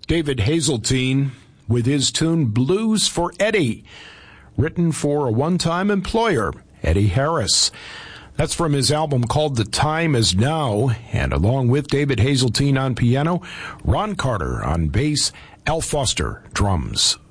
David Hazeltine with his tune Blues for Eddie, written for a one-time employer, Eddie Harris. That's from his album called The Time Is Now, and along with David Hazeltine on piano, Ron Carter on bass, Al Foster drums.